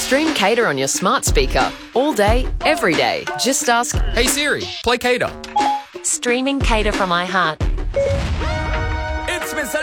Stream Cater on your smart speaker all day, every day. Just ask, Hey Siri, play Cater. Streaming Cater from iHeart.